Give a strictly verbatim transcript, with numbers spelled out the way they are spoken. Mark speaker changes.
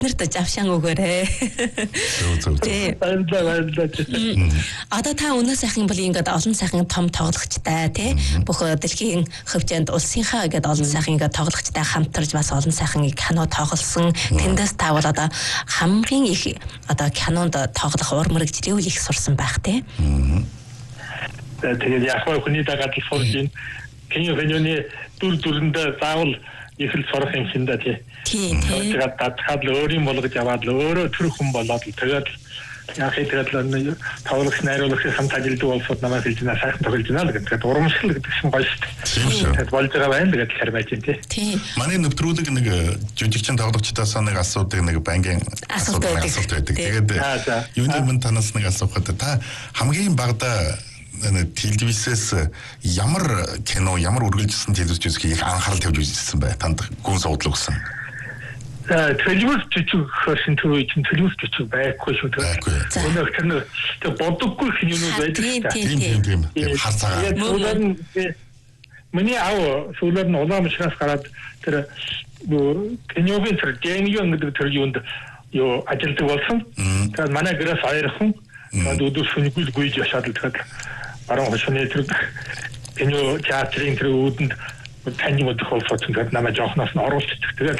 Speaker 1: Нэрт завшаан өгөөрэй.
Speaker 2: Зөв зөв.
Speaker 3: Баярлалаа баярлалаа.
Speaker 1: Одоо та өнөө сайхан бол ингээд олон сайхан том тоглогчтой тий бүх дэлхийн хөвчөнд улсынхаа ингээд олон сайхан ингээд тоглогчтой хамтарч бас олон сайхан кино тоглосон. Тэндээс та бол одоо хамгийн их одоо кинонд тоглох ур мэрэгжлийн үйл их сурсан байх тий.
Speaker 3: Тэгээд яг хүний дагаад сурж ийн кино киноны дүр дүрэндээ заавал их л сурах юм шиг да тий.
Speaker 1: Тийм тийм.
Speaker 3: Тэгээд татхад л өөрийн болгож аваад л өөрөө төр хүн болоод л тэгээд яг хэдгээр л тавлагч найруулагч хамт ажилладаг болсод намайг хэлж байна сайхан тоглож байна л гэдэг. Урамшил гэдэг чинь гоё шүү дээ. Тэгээд болж байгаа байна л гэдэг хэрэг байж байна тий.
Speaker 1: Тийм.
Speaker 2: Манай нэвтрүүлэг нэг жүжигчин тоглогчдоос нэг асуудаг нэг бангийн асуулт байдаг. Тэгээд юуны мөн танаас нэг асуухад та хамгийн багада телевизээс ямар кино, ямар үргэлжилсэн телевиз үзэхийг их анхаарал тавьж үзсэн бай. Танд гүн суудлаа гэсэн.
Speaker 3: За телевиз жүжиг хөрсөн төрөй чинь телевиз жүжиг байхгүй шүү дээ. Өнөө тэр тэр бодоггүй кинонууд байдаг шүү дээ.
Speaker 2: Тийм тийм тийм. Хар цагаан.
Speaker 3: Сүүлээр нь миний аав сүүлээр нь улааншраас гараад тэр киногийн тэр гэнгийн гэдэг тэр юунд юу ажилтдаг болсон. Тэгээд манай гэрээс хоёр хүн тэгээд өдөр шөнөгүй л гүйж яшаад л тэгээд баруун хошны тэр кино театрын тэр үүдэнд тань модох болсон. Тэгээд намайг жоохноос нь оруулчихдаг. Тэгээд